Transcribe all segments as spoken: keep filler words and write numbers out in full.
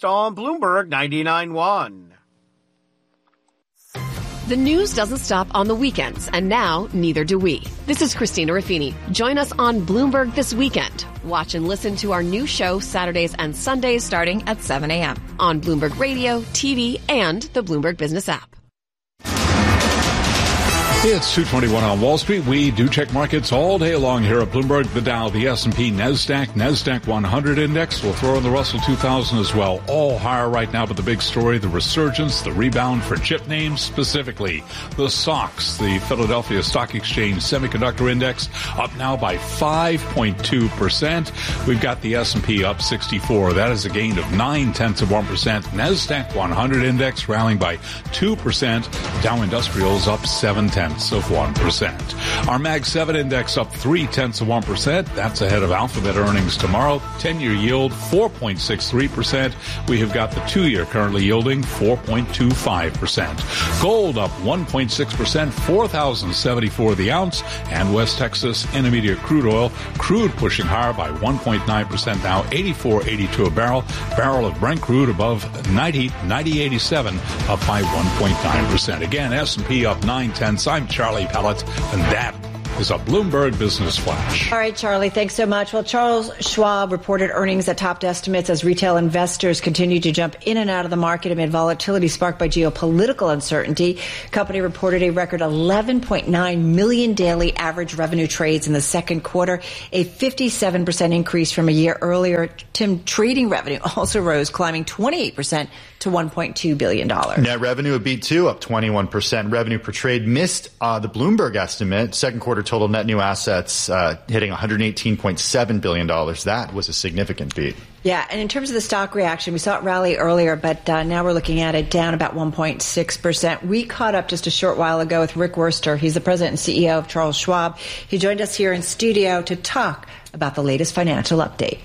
Next on Bloomberg ninety-nine point one. The news doesn't stop on the weekends, and now neither do we. This is Christina Ruffini. Join us on Bloomberg This Weekend. Watch and listen to our new show Saturdays and Sundays starting at seven a.m. on Bloomberg Radio, T V, and the Bloomberg Business app. It's two twenty-one on Wall Street. We do check markets all day long here at Bloomberg. The Dow, the S and P, NASDAQ, NASDAQ one hundred index. We'll throw in the Russell two thousand as well. All higher right now, but the big story, the resurgence, the rebound for chip names, specifically the S O X, the Philadelphia Stock Exchange Semiconductor Index, up now by five point two percent. We've got the S and P up sixty-four. That is a gain of nine tenths of one percent. NASDAQ one hundred index rallying by two percent. Dow Industrials up seven tenths of one percent. Our Mag seven index up three tenths of one percent. That's ahead of Alphabet earnings tomorrow. ten-year yield four point six three percent. We have got the two-year currently yielding four point two five percent. Gold up one point six percent, four thousand seventy-four the ounce. And West Texas Intermediate crude oil, crude pushing higher by one point nine percent now, eighty-four eighty-two a barrel. Barrel of Brent crude above ninety, ninety eighty-seven, up by one point nine percent. Again, S and P up nine tenths. I'm Charlie Pellet, and that is a Bloomberg Business Flash. All right, Charlie, thanks so much. Well, Charles Schwab reported earnings that topped estimates as retail investors continue to jump in and out of the market amid volatility sparked by geopolitical uncertainty. Company reported a record eleven point nine million daily average revenue trades in the second quarter, a fifty-seven percent increase from a year earlier. Tim, trading revenue also rose, climbing twenty-eight percent to one point two billion dollars. Net revenue beat too, up twenty-one percent. Revenue per trade missed uh, the Bloomberg estimate. Second quarter total net new assets uh, hitting one hundred eighteen point seven billion dollars. That was a significant beat. Yeah, and in terms of the stock reaction, we saw it rally earlier, but uh, now we're looking at it down about one point six percent. We caught up just a short while ago with Rick Wurster. He's the president and C E O of Charles Schwab. He joined us here in studio to talk about the latest financial update.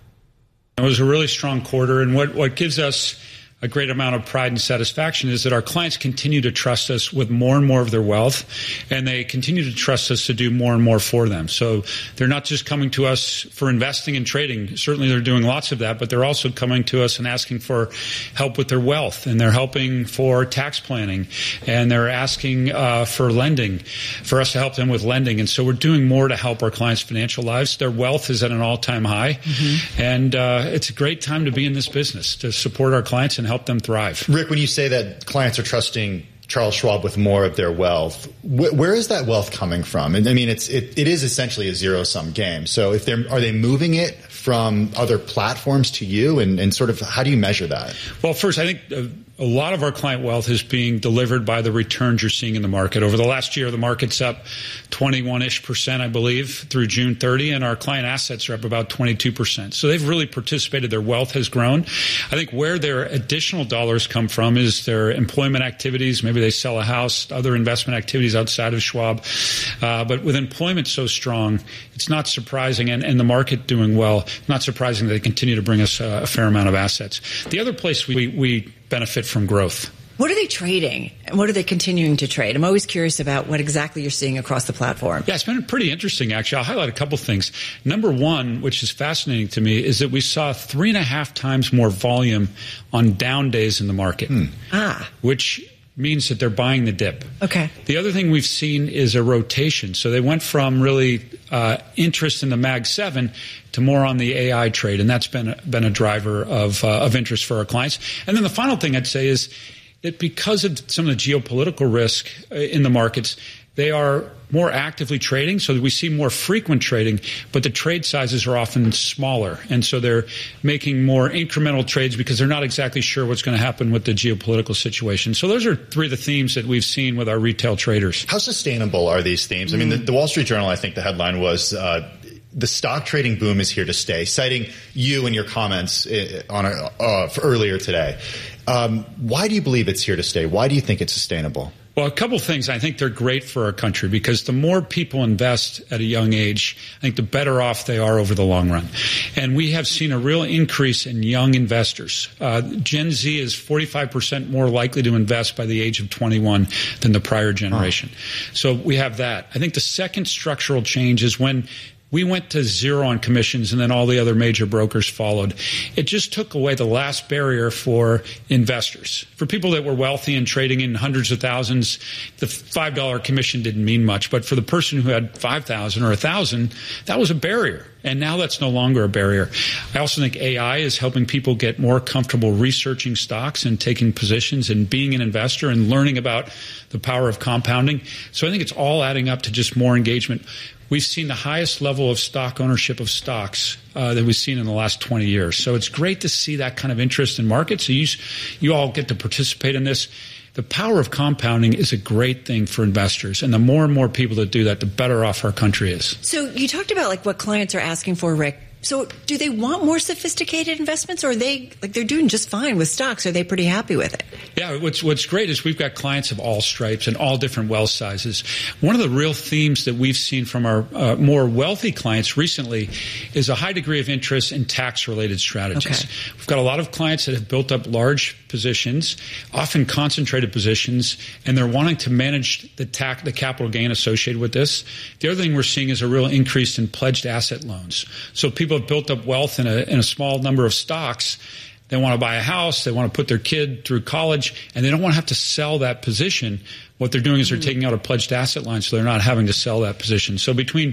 It was a really strong quarter, and what, what gives us a great amount of pride and satisfaction is that our clients continue to trust us with more and more of their wealth, and they continue to trust us to do more and more for them. So they're not just coming to us for investing and trading. Certainly they're doing lots of that, but they're also coming to us and asking for help with their wealth, and they're helping for tax planning, and they're asking uh, for lending, for us to help them with lending. And so we're doing more to help our clients' financial lives. Their wealth is at an all-time high, mm-hmm. and uh, it's a great time to be in this business, to support our clients and help them thrive. Rick, when you say that clients are trusting Charles Schwab with more of their wealth, wh- where is that wealth coming from? And I mean, it's it, it is essentially a zero-sum game. So if they're are they moving it from other platforms to you, and, and sort of how do you measure that? Well, first, I think uh, a lot of our client wealth is being delivered by the returns you're seeing in the market. Over the last year, the market's up twenty-one-ish percent, I believe, through June thirtieth, and our client assets are up about twenty-two percent. So they've really participated. Their wealth has grown. I think where their additional dollars come from is their employment activities. Maybe they sell a house, other investment activities outside of Schwab. Uh, but with employment so strong, it's not surprising, and, and the market doing well, not surprising that they continue to bring us a, a fair amount of assets. The other place we, we benefit from growth. What are they trading? And what are they continuing to trade? I'm always curious about what exactly you're seeing across the platform. Yeah, it's been pretty interesting, actually. I'll highlight a couple things. Number one, which is fascinating to me, is that we saw three and a half times more volume on down days in the market, hmm. ah. which means that they're buying the dip. Okay. The other thing we've seen is a rotation. So they went from really uh, interest in the Mag seven to more on the A I trade, and that's been a, been a driver of uh, of interest for our clients. And then the final thing I'd say is that because of some of the geopolitical risk in the markets, they are more actively trading, so that we see more frequent trading, but the trade sizes are often smaller. And so they're making more incremental trades because they're not exactly sure what's going to happen with the geopolitical situation. So those are three of the themes that we've seen with our retail traders. How sustainable are these themes? I mean, the, the Wall Street Journal, I think the headline was, uh, the stock trading boom is here to stay, citing you and your comments on a, uh, for earlier today. Um, why do you believe it's here to stay? Why do you think it's sustainable? Well, a couple of things. I think they're great for our country because the more people invest at a young age, I think the better off they are over the long run. And we have seen a real increase in young investors. Uh, Gen Z is forty-five percent more likely to invest by the age of twenty-one than the prior generation. Oh. So we have that. I think the second structural change is when We went to zero on commissions, and then all the other major brokers followed. It just took away the last barrier for investors. For people that were wealthy and trading in hundreds of thousands, the five dollar commission didn't mean much. But for the person who had five thousand or one thousand, that was a barrier. And now that's no longer a barrier. I also think A I is helping people get more comfortable researching stocks and taking positions and being an investor and learning about the power of compounding. So I think it's all adding up to just more engagement. We've seen the highest level of stock ownership of stocks uh, that we've seen in the last twenty years. So it's great to see that kind of interest in markets. So you, you all get to participate in this. The power of compounding is a great thing for investors. And the more and more people that do that, the better off our country is. So you talked about like what clients are asking for, Rick. So do they want more sophisticated investments, or are they like they're doing just fine with stocks? Are they pretty happy with it? Yeah, what's what's great is we've got clients of all stripes and all different wealth sizes. One of the real themes that we've seen from our uh, more wealthy clients recently is a high degree of interest in tax-related strategies. Okay. We've got a lot of clients that have built up large positions, often concentrated positions, and they're wanting to manage the tax, the capital gain associated with this. The other thing we're seeing is a real increase in pledged asset loans. So people have built up wealth in a, in a small number of stocks. They want to buy a house. They want to put their kid through college, and they don't want to have to sell that position. What they're doing is they're taking out a pledged asset line, so they're not having to sell that position. So between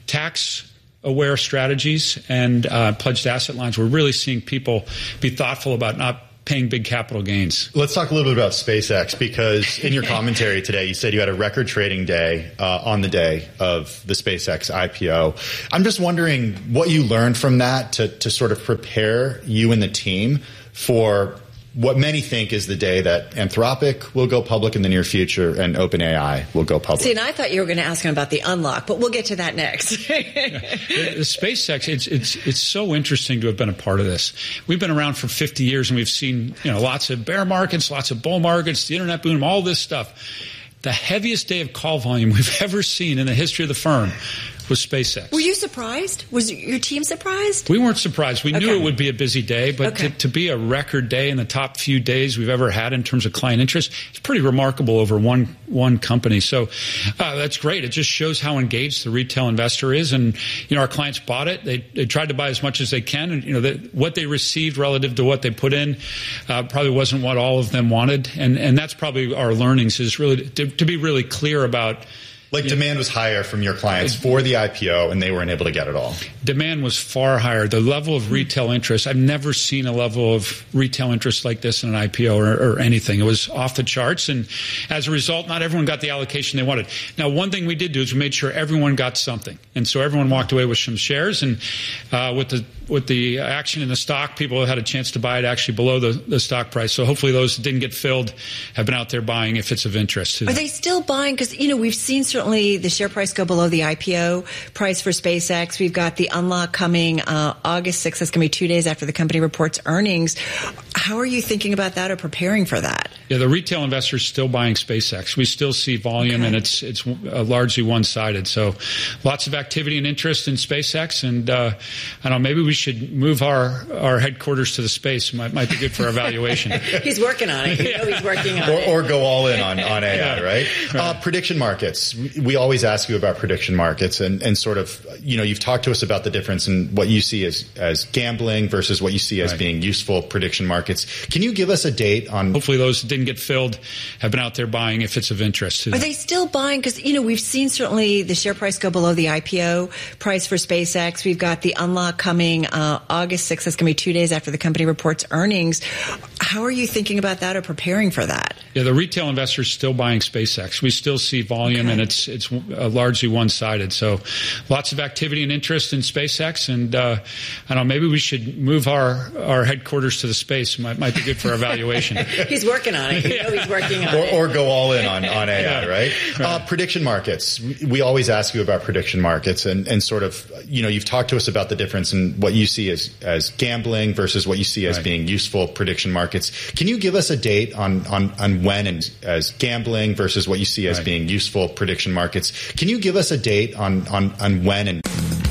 tax-aware strategies and uh, pledged asset lines, we're really seeing people be thoughtful about not paying big capital gains. Let's talk a little bit about SpaceX, because in your commentary today, you said you had a record trading day uh, on the day of the SpaceX I P O. I'm just wondering what you learned from that to, to sort of prepare you and the team for what many think is the day that Anthropic will go public in the near future and OpenAI will go public. See, and I thought you were going to ask him about the unlock, but we'll get to that next. yeah. the, the SpaceX, it's it's it's so interesting to have been a part of this. We've been around for fifty years, and we've seen you know lots of bear markets, lots of bull markets, the internet boom, all this stuff. The heaviest day of call volume we've ever seen in the history of the firm was SpaceX. Were you surprised? Was your team surprised? We weren't surprised. We okay. knew it would be a busy day, but okay. to, to be a record day in the top few days we've ever had in terms of client interest, it's pretty remarkable over one one company. So uh, that's great. It just shows how engaged the retail investor is. And, you know, our clients bought it. They, they tried to buy as much as they can. And, you know, they, what they received relative to what they put in uh, probably wasn't what all of them wanted. And, and that's probably our learnings, is really to, to be really clear about. Like demand was higher from your clients for the I P O, and they weren't able to get it all. Demand was far higher. The level of retail interest, I've never seen a level of retail interest like this in an I P O or, or anything. It was off the charts, and as a result, not everyone got the allocation they wanted. Now, one thing we did do is we made sure everyone got something, and so everyone walked away with some shares, and uh, with the with the action in the stock, people had a chance to buy it actually below the, the stock price. So hopefully those that didn't get filled have been out there buying if it's of interest to them. Are they still buying? Because, you know, we've seen certainly the share price go below the I P O price for SpaceX. We've got the unlock coming uh, August sixth. That's going to be two days after the company reports earnings. How are you thinking about that or preparing for that? Yeah, the retail investors still buying SpaceX. We still see volume, okay. and it's it's uh, largely one-sided. So lots of activity and interest in SpaceX. And uh, I don't know, maybe we should move our, our headquarters to the space. Might, might be good for our valuation. He's working on it. You know he's working on or, it. Or go all in on, on A I, yeah. right? right. Uh, prediction markets. We always ask you about prediction markets and, and sort of, you know, you've talked to us about the difference in what you see as, as gambling versus what you see as right. being useful prediction markets. Can you give us a date on... Hopefully those that didn't get filled have been out there buying if it's of interest to them. Are they still buying? Because, you know, we've seen certainly the share price go below the I P O price for SpaceX. We've got the unlock coming uh, August sixth. That's going to be two days after the company reports earnings. How are you thinking about that or preparing for that? Yeah, the retail investors still buying SpaceX. We still see volume, okay. and it's it's uh, largely one-sided. So lots of activity and interest in SpaceX. And uh, I don't know, maybe we should move our, our headquarters to the space. Might, might be good for our valuation. He's working on it. You know he's working on or, it. Or go all in on, on A I, yeah. right? right. Uh, prediction markets. We always ask you about prediction markets and, and sort of, you know, you've talked to us about the difference in what you see as, as gambling versus what you see as right. being useful prediction markets. Can you give us a date on, on, on when and as gambling versus what you see as right. being useful prediction markets? Can you give us a date on, on, on when and...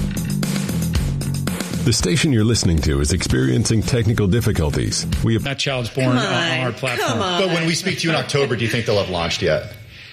The station you're listening to is experiencing technical difficulties. We have that child's born on, on our platform. But when we speak to you in October, do you think they'll have launched yet?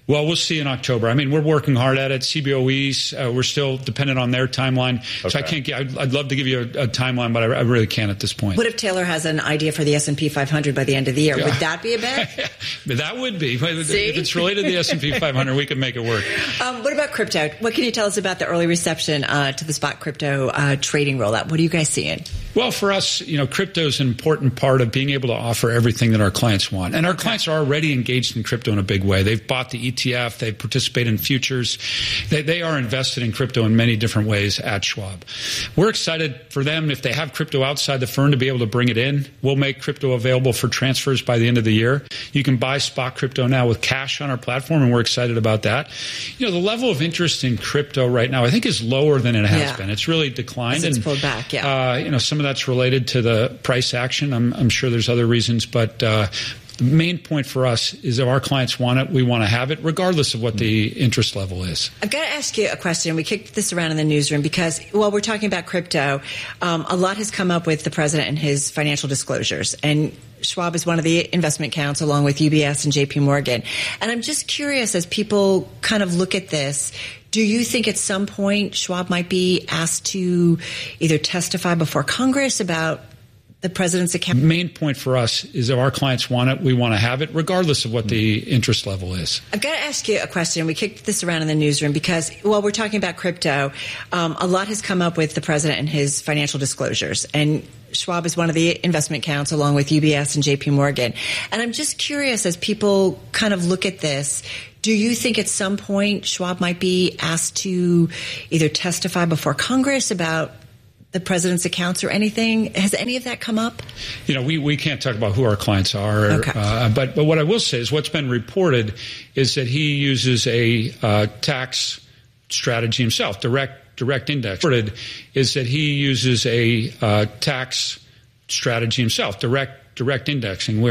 Well, we'll see in October. I mean, we're working hard at it. C B O Es, uh, we're still dependent on their timeline. Okay. So I can't get, I'd, I'd love to give you a, a timeline, but I, I really can't at this point. What if Taylor has an idea for the S and P five hundred by the end of the year? Yeah. Would that be a bet? That would be. See? If it's related to the S and P five hundred, we can make it work. Um, what about crypto? What can you tell us about the early reception uh, to the spot crypto uh, trading rollout? What are you guys seeing? Well, for us, you know, crypto is an important part of being able to offer everything that our clients want. And our okay. clients are already engaged in crypto in a big way. They've bought the E T F. They participate in futures. They, they are invested in crypto in many different ways at Schwab. We're excited for them, if they have crypto outside the firm, to be able to bring it in. We'll make crypto available for transfers by the end of the year. You can buy spot crypto now with cash on our platform, and we're excited about that. You know, the level of interest in crypto right now, I think, is lower than it has yeah. been. It's really declined. As it's and, pulled back, yeah. Uh, you know, some of that's related to the price action. I'm, I'm sure there's other reasons, but uh, the main point for us is if our clients want it, we want to have it, regardless of what the interest level is. I've got to ask you a question. We kicked this around in the newsroom because while we're talking about crypto, um, a lot has come up with the president and his financial disclosures. And Schwab is one of the investment accounts, along with U B S and J P Morgan. And I'm just curious, as people kind of look at this, do you think at some point Schwab might be asked to either testify before Congress about the president's account? The main point for us is if our clients want it, we want to have it, regardless of what the interest level is. I've got to ask you a question. We kicked this around in the newsroom because while we're talking about crypto, um, a lot has come up with the president and his financial disclosures. And Schwab is one of the investment accounts, along with U B S and J P Morgan. And I'm just curious, as people kind of look at this, do you think at some point Schwab might be asked to either testify before Congress about the president's accounts or anything? Has any of that come up? You know, we, we can't talk about who our clients are. Okay. Uh, but, but what I will say is what's been reported is that he uses a uh, tax strategy himself, direct direct index. Reported is that he uses a uh, tax strategy himself, direct direct indexing, where